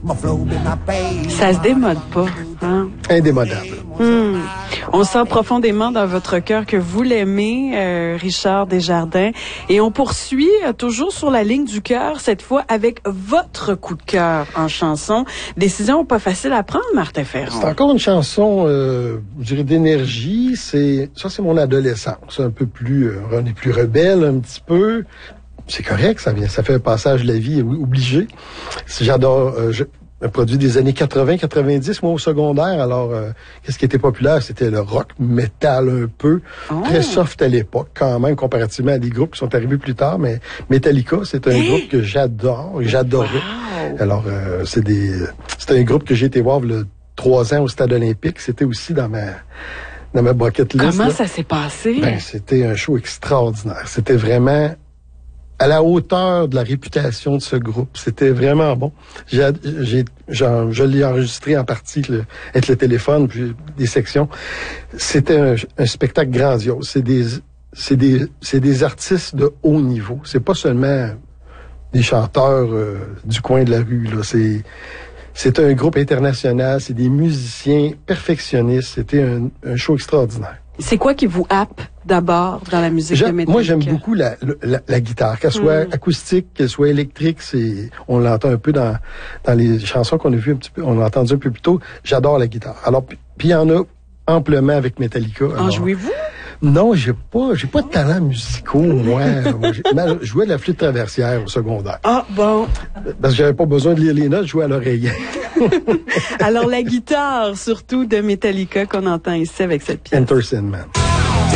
Ça se démode pas, hein? Indémodable. On sent profondément dans votre cœur que vous l'aimez, Richard Desjardins. Et on poursuit toujours sur la ligne du cœur, cette fois avec votre coup de cœur en chanson. Décision pas facile à prendre, Martin Ferron. C'est encore une chanson, je dirais, d'énergie. C'est mon adolescence. Un peu plus, on est plus rebelle un petit peu. C'est correct, ça fait un passage de la vie obligé. J'adore, un produit des années 80-90, moi au secondaire. Alors, qu'est-ce qui était populaire? C'était le rock metal un peu, très soft à l'époque, quand même, comparativement à des groupes qui sont arrivés plus tard. Mais Metallica, c'est un groupe que j'adorais. Wow. Alors, c'est un groupe que j'ai été voir il y a 3 ans au Stade Olympique. C'était aussi dans ma bucket list. Comment ça s'est passé? C'était un show extraordinaire. C'était vraiment à la hauteur de la réputation de ce groupe. C'était vraiment bon. Je l'ai enregistré en partie avec le téléphone, puis des sections. C'était un spectacle grandiose. C'est des artistes de haut niveau. C'est pas seulement des chanteurs du coin de la rue, là. C'est un groupe international. C'est des musiciens perfectionnistes. C'était un show extraordinaire. C'est quoi qui vous happe d'abord dans la musique de Metallica? Moi, j'aime beaucoup la guitare, qu'elle soit acoustique, qu'elle soit électrique. On l'entend un peu dans les chansons qu'on a vues un petit peu, on l'a entendu un peu plus tôt. J'adore la guitare. Alors, puis il y en a amplement avec Metallica. En jouez-vous? Non, j'ai pas de talent musicaux, moi. Je jouais de la flûte traversière au secondaire. Ah, bon. Parce que j'avais pas besoin de lire les notes, je jouais à l'oreiller. Alors, la guitare, surtout de Metallica, qu'on entend ici avec cette pièce. Enter Sandman.